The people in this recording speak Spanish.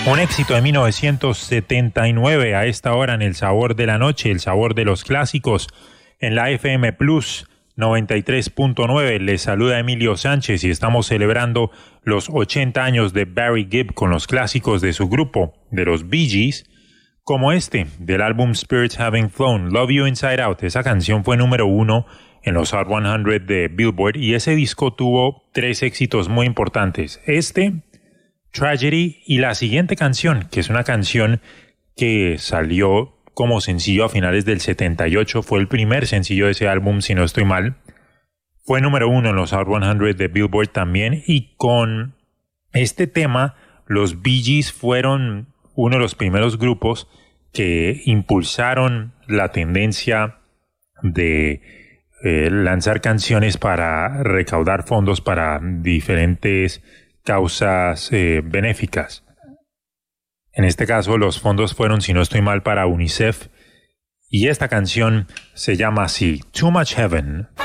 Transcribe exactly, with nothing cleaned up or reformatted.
Un éxito de mil novecientos setenta y nueve a esta hora en El Sabor de la Noche, el sabor de los clásicos, en la F M Plus noventa y tres punto nueve. Les saluda Emilio Sánchez y estamos celebrando los ochenta años de Barry Gibb con los clásicos de su grupo, de los Bee Gees, como este, del álbum Spirits Having Flown, Love You Inside Out. Esa canción fue número uno en los Hot cien de Billboard y ese disco tuvo tres éxitos muy importantes. Este, Tragedy, y la siguiente canción, que es una canción que salió como sencillo a finales del setenta y ocho, fue el primer sencillo de ese álbum, si no estoy mal. Fue número uno en los Hot cien de Billboard también, y con este tema, los Bee Gees fueron uno de los primeros grupos que impulsaron la tendencia de eh, lanzar canciones para recaudar fondos para diferentes causas eh, benéficas. En este caso, los fondos fueron, si no estoy mal, para UNICEF, y esta canción se llama así, Too Much Heaven.